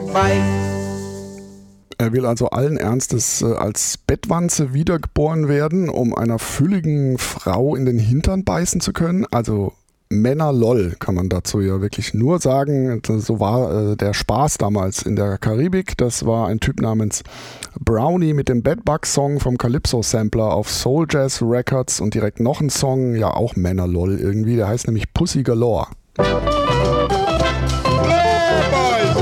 Bye. Er will also allen Ernstes als Bettwanze wiedergeboren werden, um einer fülligen Frau in den Hintern beißen zu können. Also Männer lol kann man dazu ja wirklich nur sagen. So war der Spaß damals in der Karibik. Das war ein Typ namens Brownie mit dem Bedbug-Song vom Calypso-Sampler auf Soul Jazz Records und direkt noch ein Song, ja auch Männer lol irgendwie, der heißt nämlich Pussy Galore.